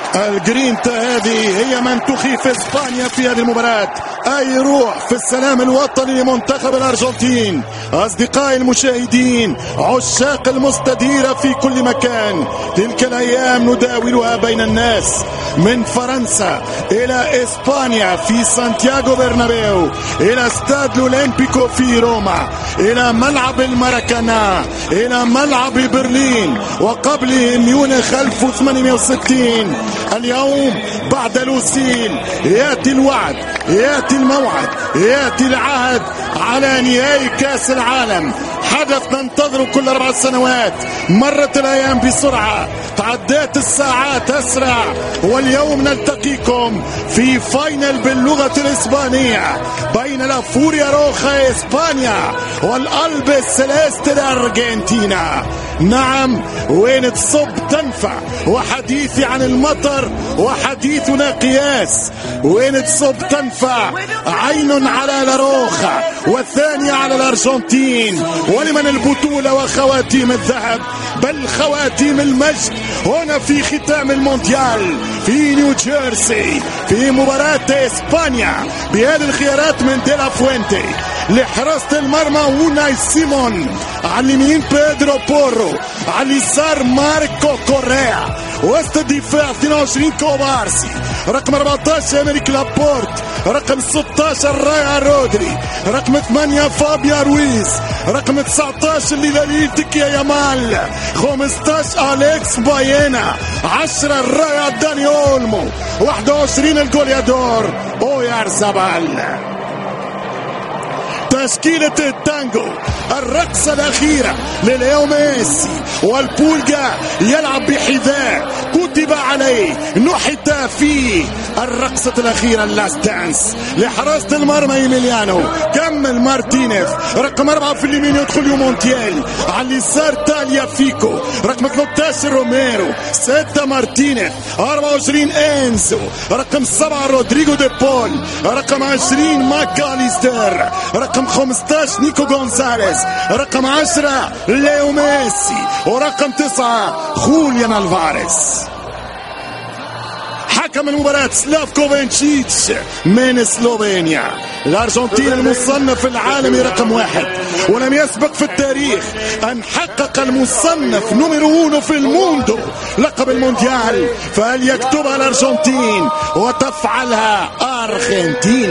الجرينتا هذه هي من تخيف اسبانيا في هذه المباراة. اي روح في السلام الوطني لمنتخب الارجنتين. اصدقائي المشاهدين، عشاق المستديرة في كل مكان، تلك الايام نداولها بين الناس، من فرنسا الى اسبانيا في سانتياغو برنابيو، الى استاد الاولمبيكو في روما، الى ملعب الماراكانا، الى ملعب برلين، وقبله ميونخ 1860. اليوم بعد لوسيل ياتي الوعد، ياتي الموعد، ياتي العهد على نهائي كاس العالم. حدث ننتظره كل 4 سنوات. مرت الايام بسرعه، تعدت الساعات اسرع، واليوم نلتقيكم في فاينل باللغه الاسبانيه بين لا فوريا روخا اسبانيا والقلب السليست الارجنتينا. نعم، وين تصب تنفع، وحديثي عن المطر وحديثنا قياس. وين تصب تنفع، عين على لاروخا والثانية على الأرجنتين. ولمن البطولة وخواتيم الذهب، بل خواتيم المجد هنا في ختام المونديال في نيوجيرسي في مباراة إسبانيا بهذه الخيارات من ديلا فوينتي. لحراسة المرمى وناي سيمون، على اليمين بيدرو بورو، على اليسار ماركو كوريا، وسط الدفاع 22 كوبارسي، رقم 14 امريك لابورت، رقم 16 رايا رودري، رقم 8 فابيا رويز، رقم 19 ليلاليل تكيا يامال، 15 أليكس باينا، 10 رايا داني اولمو، 21 الجوليادور اويار زابال. تشكيلة التانجو، الرقصة الأخيرة لليو ميسي، والبولجا يلعب بحذاء كتب عليه نحت فيه الرقصة الأخيرة اللاست دانس. لحراسة المرمى إيميليانو، كمل مارتينيز، رقم 4 في اليمين يدخل يومونتيال، على اليسار تاليا فيكو، رقم 13 روميرو، 6 مارتينيز، 24 إنسو، رقم 7 رودريغو دي بول، رقم 20 ماكاليستر، رقم 15 نيكو غونزاليز، رقم 10 ليو ميسي، ورقم 9 خوليان الفاريز. حكم المباراة سلافكو فينشيتش من سلوفينيا. الأرجنتين المصنف العالمي رقم 1، ولم يسبق في التاريخ أن حقق المصنف نمرو 1 في الموندو لقب المونديال، فهل يكتبها الأرجنتين وتفعلها أرجنتينا؟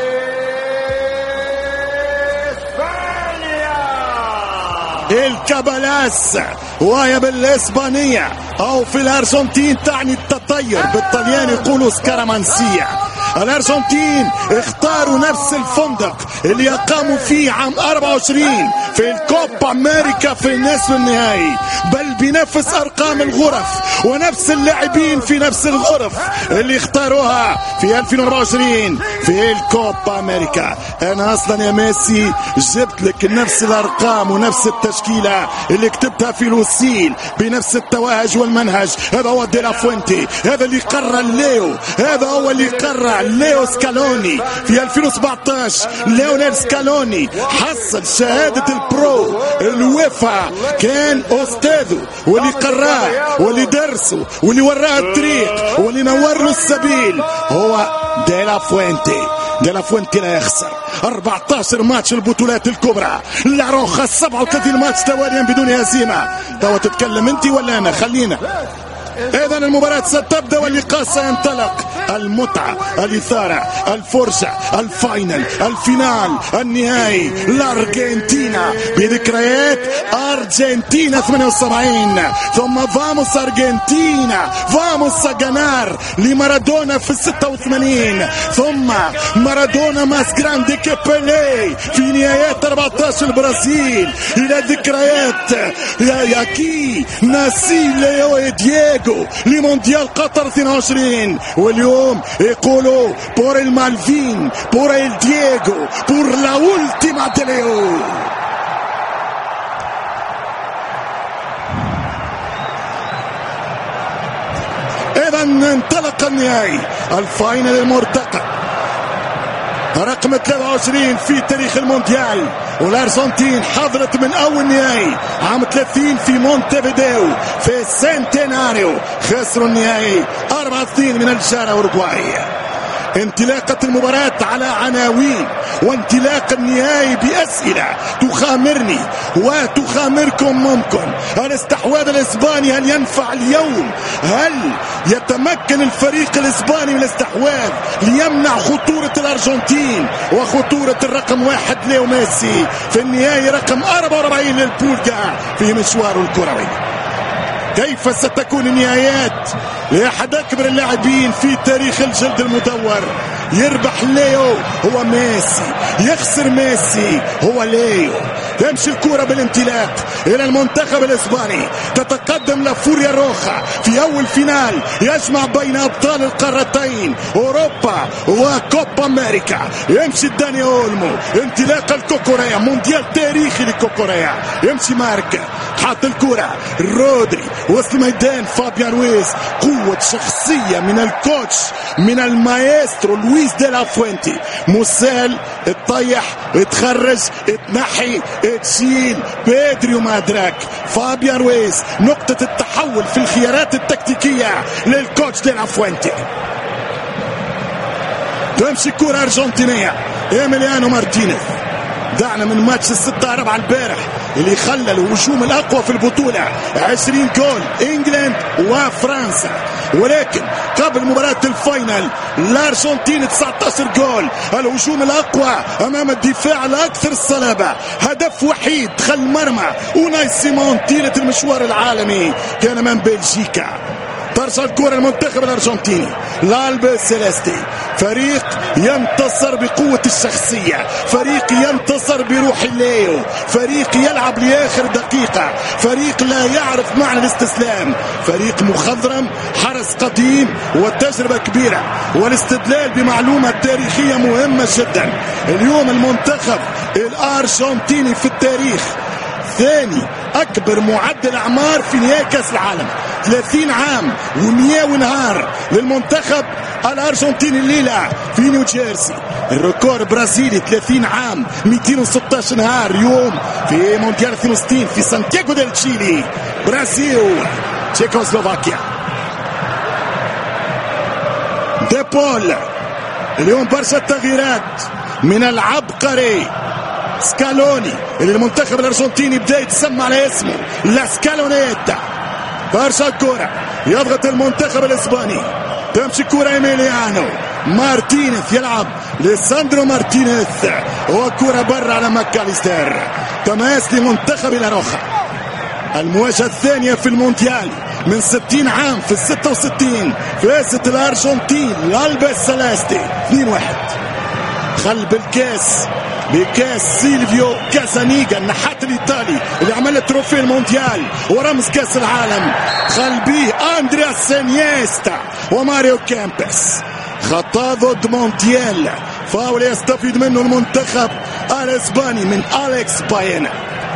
الكابالاس، وهي بالإسبانية أو في الأرجنتين تعني التطير، بالطليان يقولوا سكارامانسية. الأرجنتين اختاروا نفس الفندق اللي أقاموا فيه عام 24 في الكوبا أمريكا في النصف النهائي، بل بنفس أرقام الغرف ونفس اللاعبين في نفس الغرف اللي اختاروها في 2024 في الكوبا أمريكا. أنا أصلا يا ميسي جبت لك نفس الأرقام ونفس التشكيلة اللي كتبتها في لوسيل بنفس التوهج والمنهج. هذا هو ديلا فوينتي، هذا اللي قرر ليو، هذا هو اللي قرر ليو سكالوني في 2017. ليونيل سكالوني حصل شهادة البرو الويفا، كان أستاذه واللي قراه واللي درسه واللي وراه الطريق واللي نور له السبيل هو ديلا فوينتي. ديلا فوينتي لا يخسر 14 ماتش البطولات الكبرى، لاروخا 37 ماتش تواليا بدون هزيمة. توا تتكلم انت ولا انا؟ خلينا. اذا المباراة ستبدأ واللقاء سينطلق. المتعة، الإثارة، الفرجة، الفاينل، الفينال، النهائي. الأرجنتينا بذكريات أرجنتينا 78، ثم فاموس أرجنتينا، فاموس جانار لمارادونا في 86، ثم مارادونا ماس جراندي كابيلي في نهايات 14 البرازيل. إلى ذكريات ياكي ناسي ليو دييغو لمونديال قطر 22. واليوم يقولوا por el Malvin, por el Diego, por la última de Leo. إذا انطلق النهائي، الفاينل المرتقب رقم 23 في تاريخ المونديال، والارجنتين حضرت من اول نهائي عام 30 في مونتيفيديو في السنتيناريو، خسروا النهائي 4-2 من الجارة اوروغواي. انطلاقة المباراة على عناوين، وانطلاق النهائي بأسئلة تخامرني وتخامركم. ممكن الاستحواذ الإسباني هل ينفع اليوم؟ هل يتمكن الفريق الإسباني من الاستحواذ ليمنع خطورة الأرجنتين وخطورة الرقم 1 ليو ميسي في النهائي رقم 44 للبولجا في مشواره الكروي؟ كيف ستكون النهايات لأحد أكبر اللاعبين في تاريخ الجلد المدور؟ يربح ليو هو ميسي، يخسر ميسي هو ليو. تمشي الكرة بالانطلاق إلى المنتخب الإسباني، تتقدم لفوريا روخا في أول فينال يجمع بين أبطال القارتين أوروبا وكوبا أمريكا. يمشي داني أولمو، انطلاق الكوكوريا، مونديال تاريخي لكوكوريا. يمشي مارك، حاط الكرة رودري، وسط الميدان فابيان رويز. قوة شخصية من الكوتش، من المايسترو لويس دي لا فوينتي. موسال اتطيح، اتخرج، اتنحي، اتشيل، بيدري وما أدراك. فابيان رويز نقطة التحول في الخيارات التكتيكية للكوتش دي لا فوينتي. تمشي كرة أرجنتينية، إيميليانو مارتينيز. دعنا من ماتش 6-4 البارح اللي خلى الهجوم الأقوى في البطولة 20 جول إنجلند وفرنسا، ولكن قبل مباراة الفاينل الأرجنتين 19 جول. الهجوم الأقوى أمام الدفاع الأكثر صلابة. هدف وحيد دخل مرمى أوناي سيمون طيلة المشوار العالمي كان من بلجيكا. ترجع الكرة المنتخب الأرجنتيني، الألبي سيليستي. فريق ينتصر بقوة الشخصية، فريق ينتصر بروح الليو، فريق يلعب لآخر دقيقة، فريق لا يعرف معنى الاستسلام، فريق مخضرم، حرس قديم وتجربة كبيرة. والاستدلال بمعلومة تاريخية مهمة جدا. اليوم المنتخب الأرجنتيني في التاريخ ثاني أكبر معدل أعمار في نهائي كأس العالم، 30 عام و100 ونهار للمنتخب الأرجنتيني الليلة في نيوجيرسي. الريكورد برازيلي 30 عام 216 نهار يوم في مونديال 62 في سانتياغو ديل تشيلي، برازيل تشيكوسلوفاكيا. ديبول اليوم برشا تغييرات من العبقري سكالوني اللي المنتخب الأرجنتيني بدأ يتسمى على اسمه لا سكالونيتا. برشا الكرة، يضغط المنتخب الإسباني. تمشي كرة إيميليانو مارتينيز، يلعب لساندرو مارتينيز، وكرة برا على ماكاليستر. تماس لمنتخب لاروخا. المواجهة الثانية في المونديال من 60 عام في 66 فازت الأرجنتين الألبي سيليستي 2-1. خل بالكاس بكاس سيلفيو كاسانيجا النحات الإيطالي اللي عمل تروفي المونديال ورمز كاس العالم. خل بيه أندرياس سينيستا وماريو كامبس. خطا ضد مونديال، فاول يستفيد منه المنتخب الإسباني من أليكس باينا.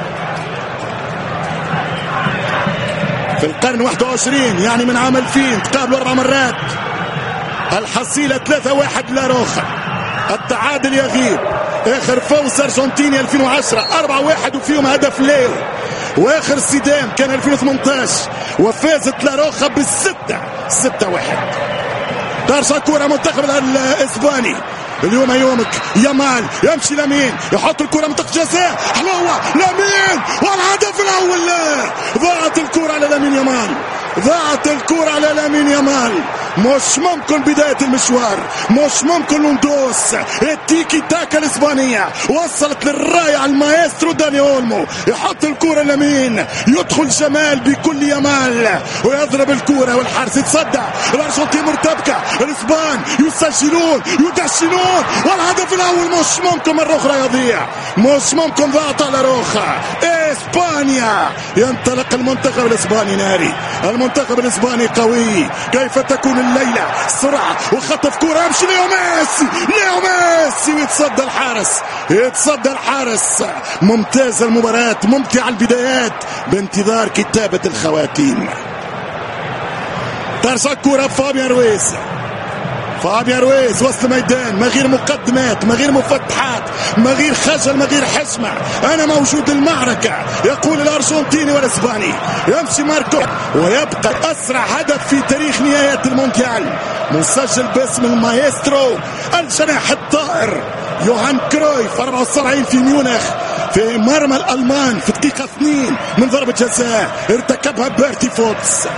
في القرن 21 يعني من عام 2000 تقابلوا 4 مرات. الحصيلة 3-1 لاروخا. التعادل يغيب. اخر فوز ارجنتيني 2010 4-1 وفيهم هدف ليو. واخر صدام كان 2018 وفازت لاروخا ب6-1. ترجع كرة منتخب الاسباني. اليوم يومك يامال يمشي لمين، يحط الكرة منطقة جزاء حلوة لمين، والهدف الأول. ضاعت الكرة على لامين يامال، ضاعت الكرة على لامين يامال. مش ممكن بداية المشوار، مش ممكن لوندوس. التيكي تاكا الإسبانية وصلت للرائع المايسترو داني أولمو، يحط الكرة لمين، يدخل جمال بكل يامال ويضرب الكرة والحارس يتصدى. الأرجنتين مرتبكة، الإسبان يسجلون يدشنون، والهدف الأول مش ممكن مرة أخرى يضيع، مش ممكن. ضغط على روخا. إسبانيا ينطلق المنتخب الإسباني ناري، المنتخب الإسباني قوي. كيف تكون الليلة؟ سرعة وخطف كرة، يمشي ليو ميسي ويتصدى الحارس، يتصدى الحارس. ممتازة المباراة، ممتعة البدايات بانتظار كتابة الخواتيم. ترجع كرة فابيان رويز، فابيان رويز وسط الميدان، ما غير مقدمات، ما غير مفتحات، ما غير خجل، ما غير حشمة، انا موجود المعركة، يقول الارجنتيني والاسباني. يمشي ماركو ويبقى اسرع هدف في تاريخ نهاية المونديال مسجل باسم المايسترو الجناح الطائر يوهان كرويف 74 في ميونخ في مرمى الالمان في دقيقة 2 من ضربة جزاء ارتكبها بيرتي فوكس.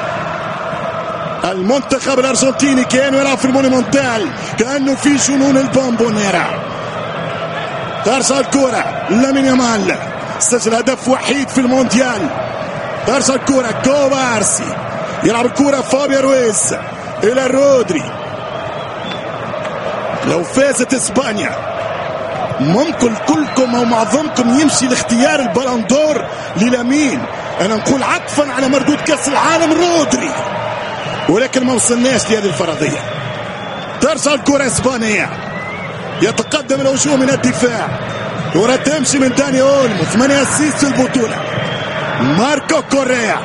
المنتخب الارجنتيني كانوا يلعب في المونيمونتال كانه في جنون البومبونيرا. ترجع الكرة لامين يامال سجل هدف وحيد في المونديال. ترجع الكرة كوبارسي يلعب الكرة فابيان رويز الى رودري. لو فازت اسبانيا ممكن كلكم او معظمكم يمشي لاختيار البالندور للامين، انا نقول عطفا على مردود كاس العالم رودري، ولكن ما وصلناش لهذه الفرضيه. ترجع الكره اسبانيه، يتقدم الهجوم من الدفاع، كره تمشي من داني اولمو 8 اسيست في البطوله. ماركو كوريا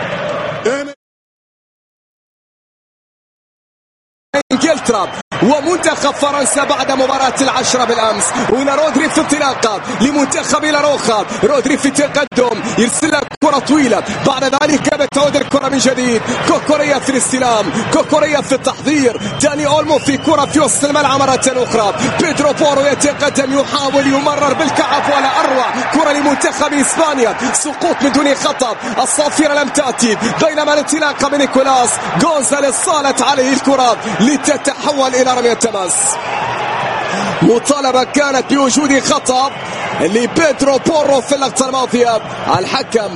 انجلترا ومنتخب فرنسا بعد مباراة العشرة بالأمس. هنا رودري في انطلاقة لمنتخب لاروخا، رودري في تقدم يرسل لك كرة طويلة، بعد ذلك بتعود الكرة من جديد. كوكوريا في الاستلام، كوكوريا في التحضير، داني أولمو في كرة في وسط الملعب مرة أخرى. بيدرو بورو يتقدم يحاول يمرر بالكعب ولا أروع، كرة لمنتخب إسبانيا، سقوط من دون خطأ، الصافرة لم تأتي، بينما الانطلاقة من نيكولاس غونزاليز صالت عليه الكرة لتتحول إلى رمية تماس. مطالبة كانت بوجود خطأ لبيدرو بورو في اللقطة الماضية، الحكم